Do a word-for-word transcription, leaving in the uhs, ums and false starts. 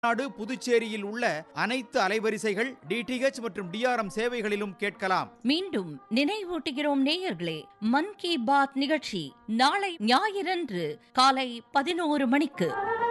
நாடு புதுச்சேரியில் உள்ள அனைத்து அலைவரிசைகள் டிடிஹெச் மற்றும் டிஆர்எம் சேவைகளிலும் கேட்கலாம். மீண்டும் நினைவூட்டுகிறோம் நேயர்களே, மன் கி பாத் நிகழ்ச்சி நாளை ஞாயிறன்று காலை பதினோரு மணிக்கு.